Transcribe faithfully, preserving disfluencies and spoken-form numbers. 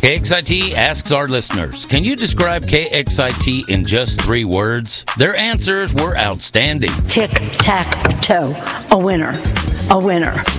K X I T asks our listeners, can you describe K X I T in just three words? Their answers were outstanding. Tic-tac-toe. A winner. A winner.